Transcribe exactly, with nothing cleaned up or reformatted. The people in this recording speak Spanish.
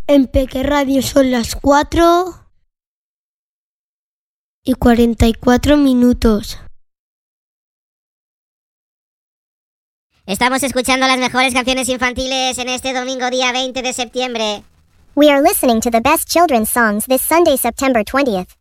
En Peque Radio son las cuatro y cuarenta y cuatro minutos. Estamos escuchando las mejores canciones infantiles en este domingo día veinte de septiembre. We are listening to the best children's songs this Sunday, September twentieth.